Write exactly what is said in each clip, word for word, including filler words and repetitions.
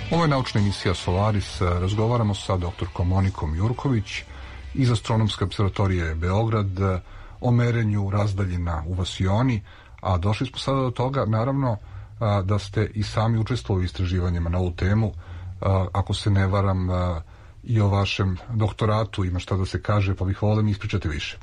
Ovo je naučna emisija Solaris. Razgovaramo sa doktorkom Monikom Jurković iz Astronomske observatorije Beograd o merenju razdaljina u Vasioni, a došli smo sada do toga, naravno, da ste i sami učestvovali u istraživanjima na ovu temu. Ako se ne varam, i o vašem doktoratu ima šta da se kaže, pa bih volila da mi ispričate više.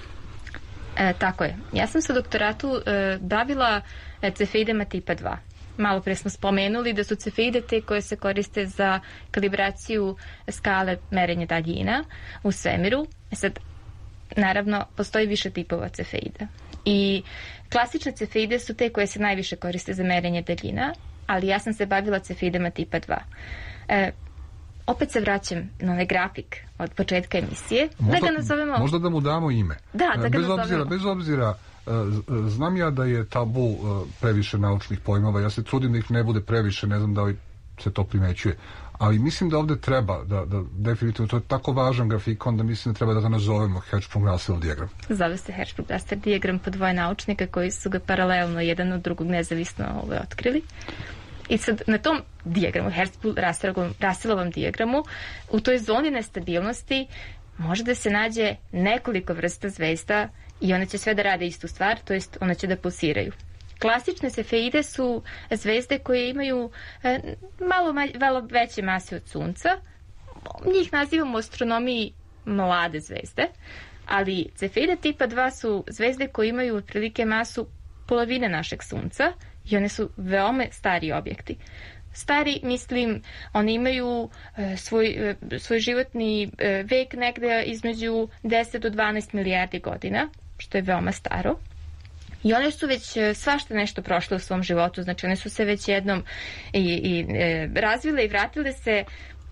E, tako je. Ja sam se u doktoratu e, bavila cefeidama tipa dva. Malo pre smo spomenuli da su cefeide te koje se koriste za kalibraciju skale merenja daljina u svemiru. E sad, naravno, postoji više tipova cefeida. I klasične cefeide su te koje se najviše koriste za merenje daljina, ali ja sam se bavila cefeidama tipa dva. E, opet se vraćam na ovaj grafik od početka emisije. Možda, da ga nazovemo... možda da mu damo ime. Da, da ga bez nazovemo. Obzira, bez obzira, znam ja da je tabu previše naučnih pojmova, ja se trudim da ih ne bude previše, ne znam da li se to primećuje, ali mislim da ovde treba, da, da definitivno, to je tako važan grafikon da mislim da treba da ga nazovemo Hertzsprung-Russell dijagram. Zove se Hertzsprung-Russell dijagram po dvoje naučnika koji su ga paralelno jedan od drugog nezavisno ovaj, otkrili. I sad na tom dijagramu, Hertzsprung-Russellovom dijagramu, u toj zoni nestabilnosti može da se nađe nekoliko vrsta zvezda i one će sve da rade istu stvar, to jest one će da pulsiraju. Klasične cefeide su zvezde koje imaju e, malo, malo veće mase od Sunca. Njih nazivamo u astronomiji mlade zvezde, ali cefeide tipa dva su zvezde koje imaju otprilike masu polovine našeg Sunca i one su veoma stari objekti. Stari, mislim, oni imaju e, svoj, e, svoj životni e, vek negde između deset do dvanaest milijardi godina, što je veoma staro. I one su već svašta nešto prošle u svom životu, znači one su se već jednom i, i e, razvile i vratile se,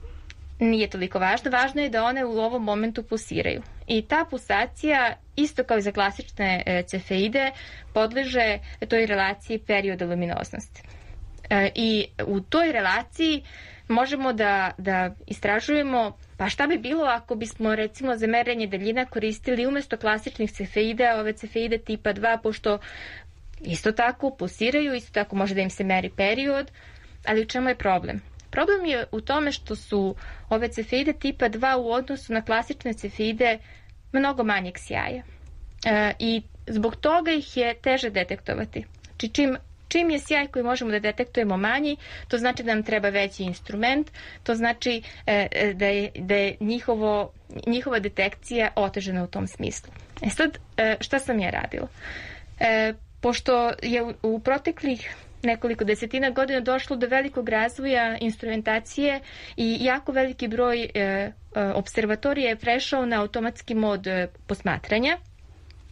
nije toliko važno, važno je da one u ovom momentu pulsiraju. I ta pulsacija, isto kao i za klasične e, cefeide, podleže toj relaciji perioda luminoznosti. E, I u toj relaciji možemo da, da istražujemo pa šta bi bilo ako bismo recimo za merenje daljina koristili umesto klasičnih cefeida ove cefeide tipa dva, pošto isto tako pulsiraju, isto tako može da im se meri period, ali u čemu je problem? Problem je u tome što su ove cefeide tipa dva u odnosu na klasične cefeide mnogo manjeg sjaja. E, I zbog toga ih je teže detektovati. Znači čim Čim je sjaj koji možemo da detektujemo manji, to znači da nam treba veći instrument, to znači e, da je, da je njihovo, njihova detekcija otežena u tom smislu. E sad, e, šta sam ja radila? E, pošto je u, u proteklih nekoliko desetina godina došlo do velikog razvoja instrumentacije i jako veliki broj e, observatorija je prešao na automatski mod e, posmatranja,